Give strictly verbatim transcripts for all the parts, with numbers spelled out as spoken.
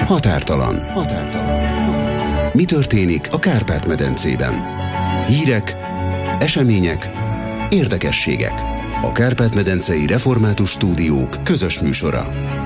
Határtalan. Határtalan. Mi történik a Kárpát-medencében? Hírek, események, érdekességek. A Kárpát-medencei Református Stúdiók közös műsora.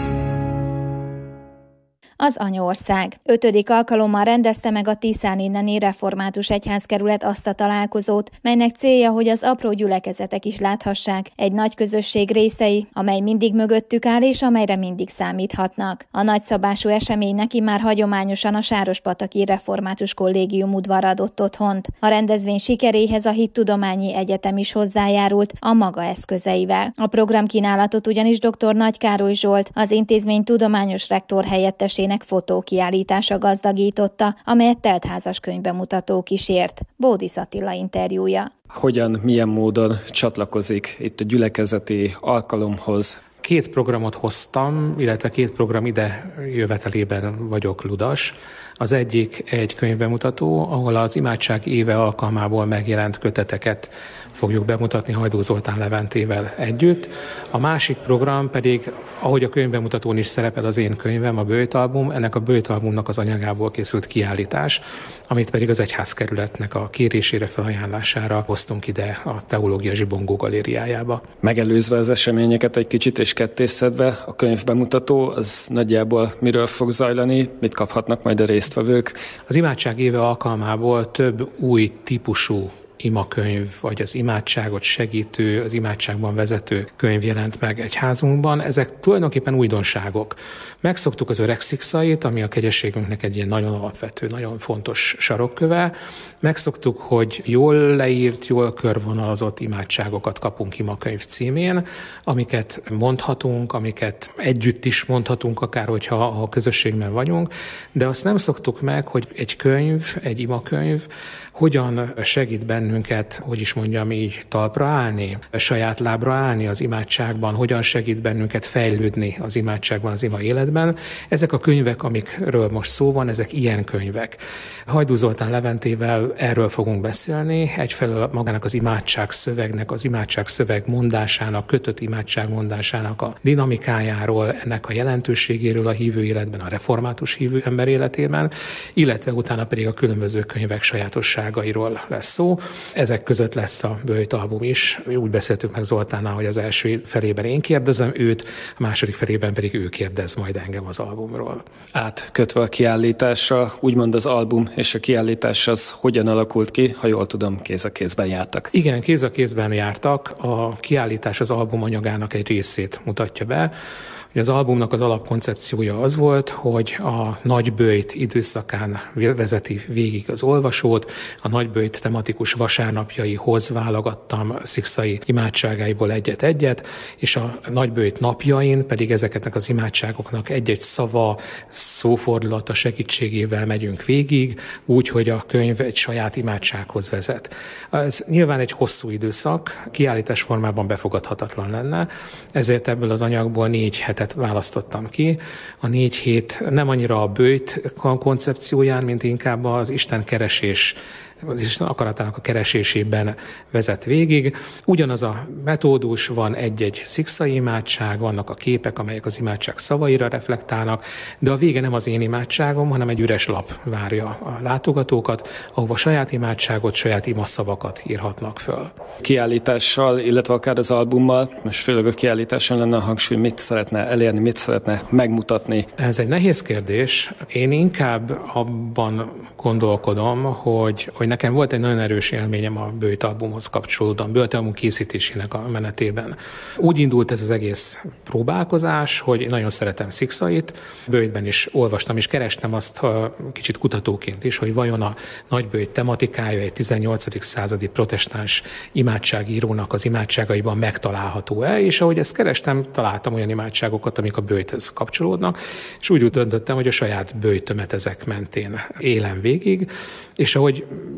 Az anyaország. Ötödik alkalommal rendezte meg a Tiszáninneni Református Egyházkerület azt a találkozót, melynek célja, hogy az apró gyülekezetek is láthassák egy nagy közösség részei, amely mindig mögöttük áll és amelyre mindig számíthatnak. A nagyszabású eseménynek immár hagyományosan a Sárospataki Református Kollégium udvara adott otthont. A rendezvény sikeréhez a Hittudományi Egyetem is hozzájárult a maga eszközeivel. A programkínálatot ugyanis dr. Nagy Károly Zsolt, az intézmény tudományos rektor helyettesének fotókiállítása gazdagította, amelyet teltházas könyvbemutató kísért. Bódis Attila interjúja. Hogyan, milyen módon csatlakozik itt a gyülekezeti alkalomhoz? Két programot hoztam, illetve két program ide jövetelében vagyok ludas. Az egyik egy könyvbemutató, ahol az imádság éve alkalmából megjelent köteteket fogjuk bemutatni Hajdú Zoltán Leventével együtt. A másik program pedig, ahogy a könyvbemutatón is szerepel az én könyvem, a Böjtalbum, ennek a Böjtalbumnak az anyagából készült kiállítás, amit pedig az egyházkerületnek a kérésére, felajánlására hoztunk ide a Teológia Zsibongó galériájába. Megelőzve az eseményeket egy kicsit és kettészedve, a könyvbemutató az nagyjából miről fog zajlani, mit kaphatnak majd a résztvevők? Az imádság éve alkalmából több új típusú imakönyv, vagy az imádságot segítő, az imádságban vezető könyv jelent meg egyházunkban. Ezek tulajdonképpen újdonságok. Megszoktuk az öreg szikszait, ami a kegyességünknek egy ilyen nagyon alapvető, nagyon fontos sarokköve. Megszoktuk, hogy jól leírt, jól körvonalazott imádságokat kapunk imakönyv címén, amiket mondhatunk, amiket együtt is mondhatunk, akár hogyha a közösségben vagyunk, de azt nem szoktuk meg, hogy egy könyv, egy imakönyv hogyan segít bennünket, hogy is mondjam így, talpra állni, saját lábra állni az imádságban, hogyan segít bennünket fejlődni az imádságban, az ima életben. Ezek a könyvek, amikről most szó van, ezek ilyen könyvek. Hajdú Zoltán Leventével erről fogunk beszélni, egyfelől magának az imádság szövegnek, az imádság szöveg mondásának, kötött imádság mondásának a dinamikájáról, ennek a jelentőségéről a hívő életben, a református hívő ember életében, illetve utána pedig a különböző könyvek sajátosságairól lesz szó. Ezek között lesz a Böjtalbum is. Úgy beszéltük meg Zoltánnal, hogy az első felében én kérdezem őt, a második felében pedig ő kérdez majd engem az albumról. Átkötve a kiállításra, úgymond az album és a kiállítás az hogyan alakult ki, ha jól tudom, kéz a kézben jártak? Igen, kéz a kézben jártak. A kiállítás az album anyagának egy részét mutatja be. Az albumnak az alapkoncepciója az volt, hogy a nagyböjt időszakán vezeti végig az olvasót, a nagyböjt tematikus vasárnapjaihoz válogattam szikszai imádságáiból egyet-egyet, és a nagyböjt napjain pedig ezeknek az imádságoknak egy-egy szava, szófordulata segítségével megyünk végig, úgy, hogy a könyv egy saját imádsághoz vezet. Ez nyilván egy hosszú időszak, kiállítás formában befogadhatatlan lenne, ezért ebből az anyagból négy hetet választottam ki. A négy hét nem annyira a böjt koncepcióján, mint inkább az Isten keresés, az Isten akaratának a keresésében vezet végig. Ugyanaz a metódus, van egy-egy szikszai imádság, vannak a képek, amelyek az imádság szavaira reflektálnak, de a vége nem az én imádságom, hanem egy üres lap várja a látogatókat, ahova saját imádságot, saját imaszavakat írhatnak föl. Kiállítással, illetve akár az albummal, most főleg a kiállításon lenne a hangsúly, mit szeretne elérni, mit szeretne megmutatni? Ez egy nehéz kérdés. Én inkább abban gondolkodom, hogy, hogy nekem volt egy nagyon erős élményem a Böjtalbumhoz kapcsolódóan, Böjtalbum készítésének a menetében. Úgy indult ez az egész próbálkozás, hogy én nagyon szeretem szikszait, Böjtben is olvastam, és kerestem azt kicsit kutatóként is, hogy vajon a nagyböjt tematikája egy tizennyolcadik századi protestáns imádságírónak az imádságaiban megtalálható-e, és ahogy ezt kerestem, találtam olyan imádságokat, amik a böjthöz kapcsolódnak, és úgy döntöttem, hogy a saját böjtömet ezek mentén élem végig, és ahogy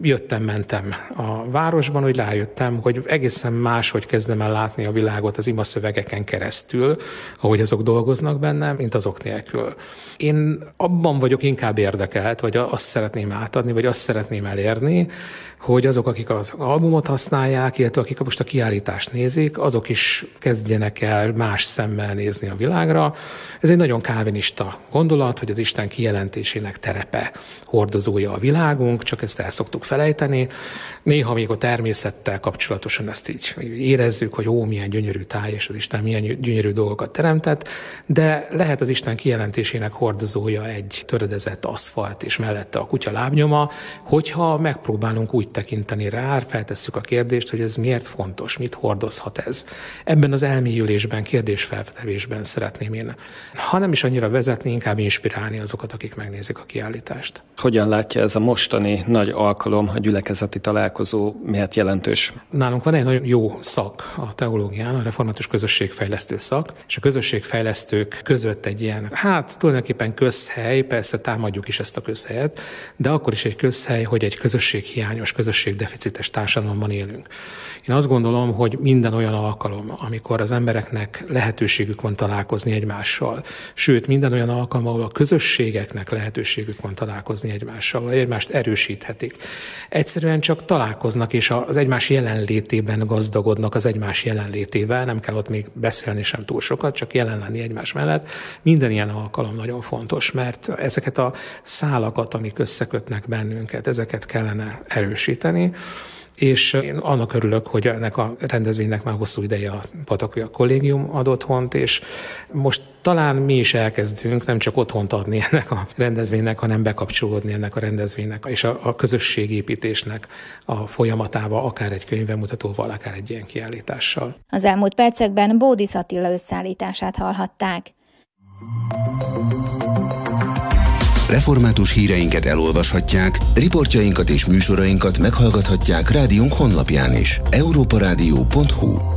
jöttem-mentem a városban, hogy rájöttem, hogy egészen máshogy kezdem el látni a világot az imaszövegeken keresztül, ahogy azok dolgoznak bennem, mint azok nélkül. Én abban vagyok inkább érdekelt, vagy azt szeretném átadni, vagy azt szeretném elérni, hogy azok, akik az albumot használják, illetve akik most a kiállítást nézik, azok is kezdjenek el más szemmel nézni a világra. Ez egy nagyon kálvinista gondolat, hogy az Isten kijelentésének terepe, hordozója a világunk, csak ezt el szoktuk felejteni. Néha még a természettel kapcsolatosan ezt így érezzük, hogy ó, milyen gyönyörű táj, és az Isten milyen gyönyörű dolgokat teremtett, de lehet az Isten kijelentésének hordozója egy töredezett aszfalt, és mellette a kutya lábnyoma, hogyha megpróbálunk úgy tekinteni rá, feltesszük a kérdést, hogy ez miért fontos, mit hordozhat ez. Ebben az elmélyülésben, kérdésfeltevésben szeretném én, ha nem is annyira vezetni, inkább inspirálni azokat, akik megnézik a kiállítást. Hogyan látja ez a mostani nagy alkalom, a gyülekezeti találkozó, miért jelentős? Nálunk van egy nagyon jó szak a teológián, a református közösségfejlesztő szak, és a közösségfejlesztők között egy ilyen, hát tulajdonképpen közhely, persze támadjuk is ezt a közhelyet, de akkor is egy közhely, hogy egy közösséghiányos, közösségdeficites társadalomban élünk. Én azt gondolom, hogy minden olyan alkalom, amikor az embereknek lehetőségük van találkozni egymással, sőt, minden olyan alkalom, ahol a közösségeknek lehetőségük van találkozni egymással, vagy egymást erősíthetik. Egyszerűen csak találkoznak, és az egymás jelenlétében gazdagodnak az egymás jelenlétével, nem kell ott még beszélni sem túl sokat, csak jelen lenni egymás mellett. Minden ilyen alkalom nagyon fontos, mert ezeket a szálakat, amik összekötnek bennünket, ezeket kellene erősíteni. És én annak örülök, hogy ennek a rendezvénynek már hosszú ideje a Pataki Kollégium ad otthont, és most talán mi is elkezdünk nem csak otthont adni ennek a rendezvénynek, hanem bekapcsolódni ennek a rendezvénynek és a, a közösségépítésnek a folyamatába, akár egy könyvbemutatóval, akár egy ilyen kiállítással. Az elmúlt percekben Bódis Attila összeállítását hallhatták. Református híreinket elolvashatják, riportjainkat és műsorainkat meghallgathatják rádiónk honlapján is. európa rádió pont hu